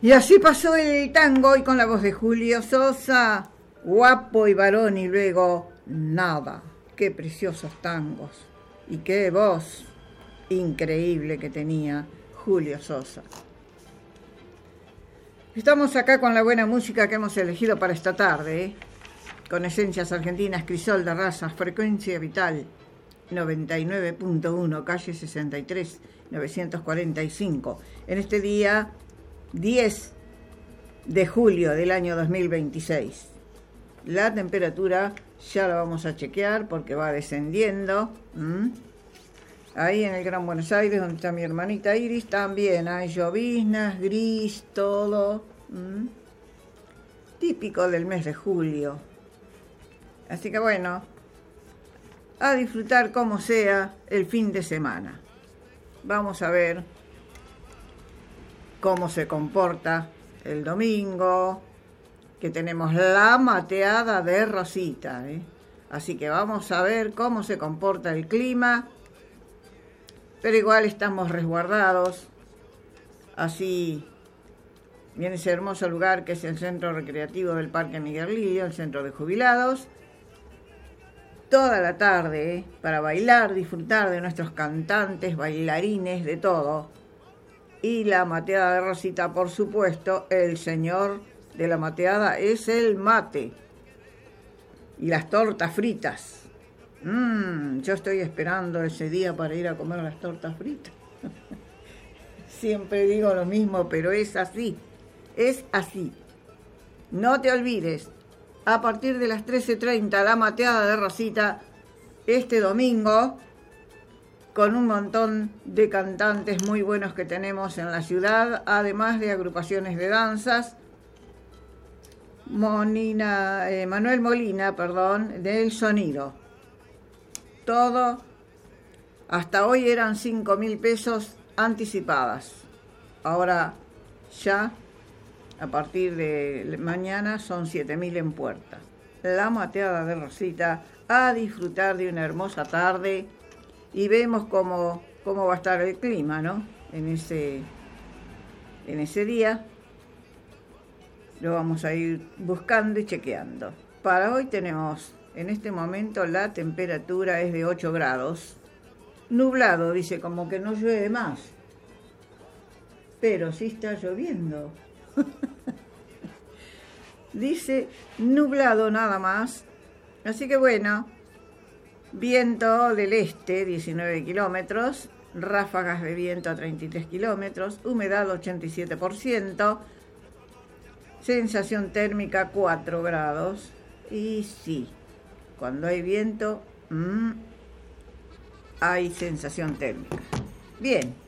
Y así pasó el tango y con la voz de Julio Sosa, guapo y varón y luego nada. Qué preciosos tangos y qué voz increíble que tenía Julio Sosa. Estamos acá con la buena música que hemos elegido para esta tarde, ¿eh? Con esencias argentinas, crisol de razas, frecuencia vital 99.1, calle 63, 945. En este día 10 de julio del año 2026. La temperatura ya la vamos a chequear porque va descendiendo. Ahí en el Gran Buenos Aires, donde está mi hermanita Iris, también hay lloviznas, gris, todo. Típico del mes de julio. Así que bueno, a disfrutar como sea el fin de semana. Vamos a ver cómo se comporta el domingo, que tenemos la mateada de Rosita, ¿eh? Así que vamos a ver cómo se comporta el clima, pero igual estamos resguardados, así viene ese hermoso lugar que es el centro recreativo del Parque Miguelillo, el centro de jubilados, toda la tarde, ¿eh? Para bailar, disfrutar de nuestros cantantes, bailarines, de todo. Y la mateada de Rosita, por supuesto, el señor de la mateada es el mate. Y las tortas fritas. Yo estoy esperando ese día para ir a comer las tortas fritas. Siempre digo lo mismo, pero es así. Es así. No te olvides, a partir de las 13:30, la mateada de Rosita, este domingo, con un montón de cantantes muy buenos que tenemos en la ciudad, además de agrupaciones de danzas. Manuel Molina, del sonido. Todo, hasta hoy eran 5.000 pesos anticipadas. Ahora ya, a partir de mañana, son 7.000 en puerta. La mateada de Rosita, a disfrutar de una hermosa tarde. Y vemos cómo va a estar el clima, ¿no? En ese día lo vamos a ir buscando y chequeando. Para hoy tenemos, en este momento, la temperatura es de 8 grados. Nublado, dice, como que no llueve más. Pero sí está lloviendo. Dice nublado nada más. Así que bueno, viento del este, 19 kilómetros, ráfagas de viento a 33 kilómetros, humedad 87%, sensación térmica 4 grados. Y sí, cuando hay viento, hay sensación térmica. Bien.